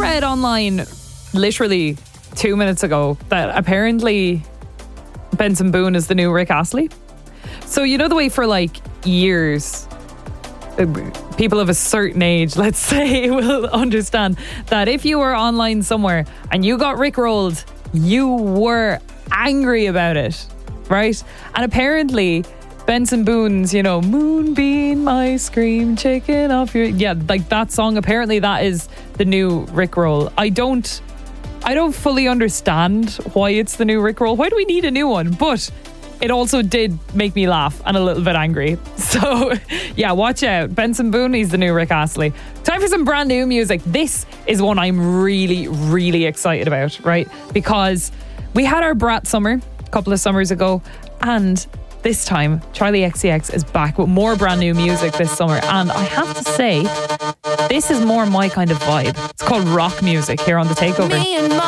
read online literally 2 minutes ago that apparently Benson Boone is the new Rick Astley. So you know the way for like years people of a certain age, let's say, will understand that if you were online somewhere and you got rickrolled, you were angry about it, right? And apparently Benson Boone's, Moonbeam Ice Cream Chicken off your... Yeah, like that song, apparently that is the new rickroll. I don't fully understand why it's the new rickroll. Why do we need a new one? But it also did make me laugh and a little bit angry. So, yeah, watch out. Benson Boone, he's the new Rick Astley. Time for some brand new music. This is one I'm really, really excited about, right? Because we had our Brat summer a couple of summers ago, and this time, Charlie XCX is back with more brand new music this summer. And I have to say, this is more my kind of vibe. It's called rock music here on The Takeover.